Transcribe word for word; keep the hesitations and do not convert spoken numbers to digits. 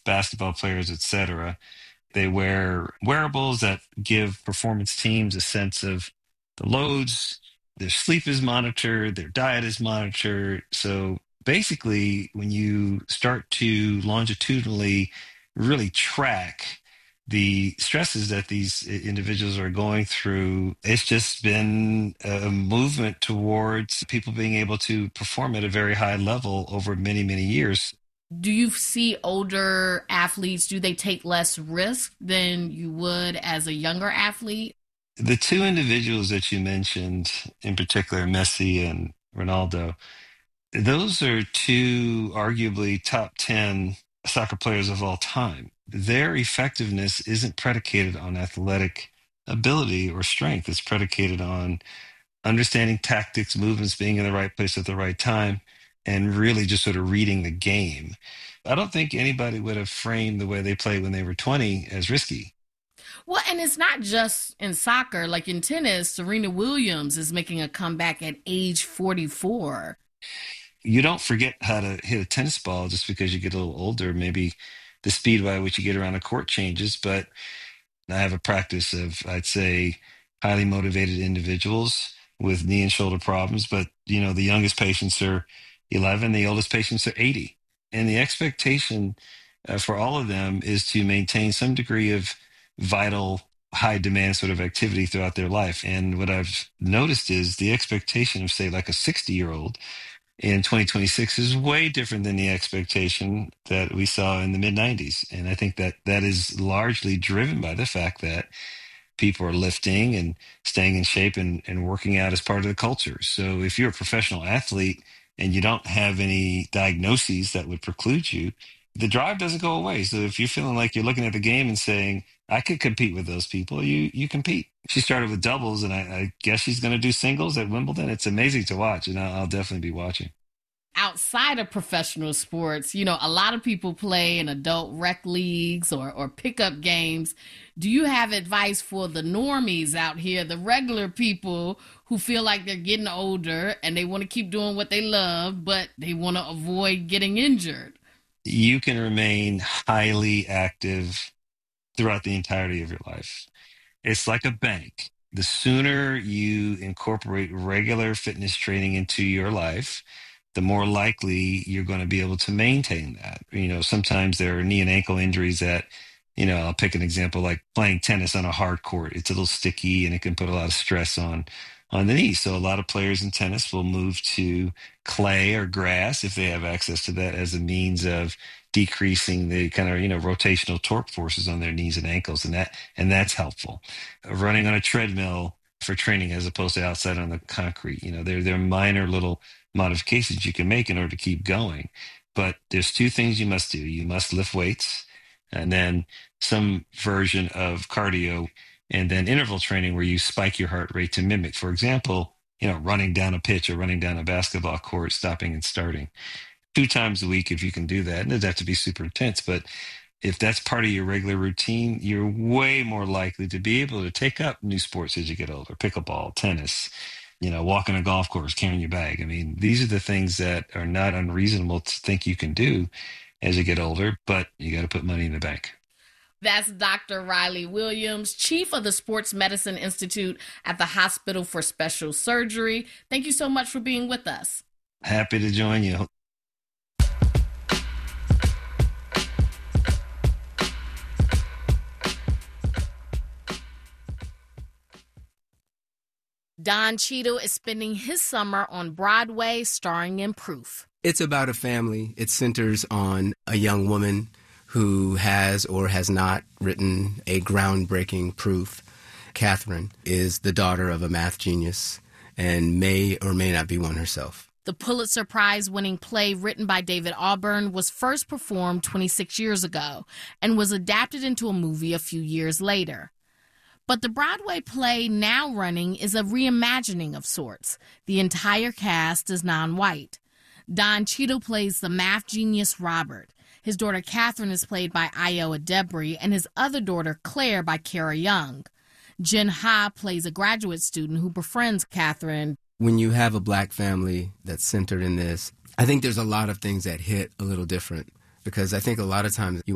basketball players, et cetera. They wear wearables that give performance teams a sense of the loads. Their sleep is monitored, their diet is monitored. So basically, when you start to longitudinally really track the stresses that these individuals are going through, it's just been a movement towards people being able to perform at a very high level over many, many years. Do you see older athletes, do they take less risk than you would as a younger athlete? The two individuals that you mentioned, in particular, Messi and Ronaldo, those are two arguably top ten soccer players of all time. Their effectiveness isn't predicated on athletic ability or strength. It's predicated on understanding tactics, movements, being in the right place at the right time, and really just sort of reading the game. I don't think anybody would have framed the way they played when they were twenty as risky. Well, and it's not just in soccer. Like in tennis, Serena Williams is making a comeback at age forty-four. You don't forget how to hit a tennis ball just because you get a little older. Maybe the speed by which you get around a court changes, but I have a practice of, I'd say, highly motivated individuals with knee and shoulder problems. But, you know, the youngest patients are eleven, the oldest patients are eighty. And the expectation uh, for all of them is to maintain some degree of vital, high demand sort of activity throughout their life. And what I've noticed is the expectation of, say, like a sixty year old in twenty twenty-six is way different than the expectation that we saw in the mid nineties. And I think that that is largely driven by the fact that people are lifting and staying in shape and, and working out as part of the culture. So if you're a professional athlete and you don't have any diagnoses that would preclude you, the drive doesn't go away. So if you're feeling like you're looking at the game and saying, I could compete with those people, you you compete. She started with doubles, and I, I guess she's going to do singles at Wimbledon. It's amazing to watch, and I'll, I'll definitely be watching. Outside of professional sports, you know, a lot of people play in adult rec leagues or, or pickup games. Do you have advice for the normies out here, the regular people who feel like they're getting older and they want to keep doing what they love, but they want to avoid getting injured? You can remain highly active throughout the entirety of your life. It's like a bank. The sooner you incorporate regular fitness training into your life, the more likely you're going to be able to maintain that. You know, sometimes there are knee and ankle injuries that, you know, I'll pick an example like playing tennis on a hard court. It's a little sticky and it can put a lot of stress on on the knee. So a lot of players in tennis will move to clay or grass if they have access to that as a means of decreasing the kind of, you know, rotational torque forces on their knees and ankles. And that and that's helpful. Running on a treadmill for training as opposed to outside on the concrete. You know, there there are minor little modifications you can make in order to keep going. But there's two things you must do. You must lift weights and then some version of cardio and then interval training where you spike your heart rate to mimic, for example, you know, running down a pitch or running down a basketball court, stopping and starting two times a week if you can do that. And it doesn't have to be super intense, but if that's part of your regular routine, you're way more likely to be able to take up new sports as you get older. Pickleball, tennis, you know, walking a golf course, carrying your bag. I mean, these are the things that are not unreasonable to think you can do as you get older, but you got to put money in the bank. That's Doctor Riley Williams, Chief of the Sports Medicine Institute at the Hospital for Special Surgery. Thank you so much for being with us. Happy to join you. Don Cheadle is spending his summer on Broadway, starring in Proof. It's about a family. It centers on a young woman who has or has not written a groundbreaking proof. Catherine is the daughter of a math genius and may or may not be one herself. The Pulitzer Prize-winning play written by David Auburn was first performed twenty-six years ago and was adapted into a movie a few years later. But the Broadway play now running is a reimagining of sorts. The entire cast is non-white. Don Cheadle plays the math genius Robert. His daughter Catherine is played by Ayo Adebri, and his other daughter Claire by Kara Young. Jen Ha plays a graduate student who befriends Catherine. When you have a black family that's centered in this, I think there's a lot of things that hit a little different because I think a lot of times you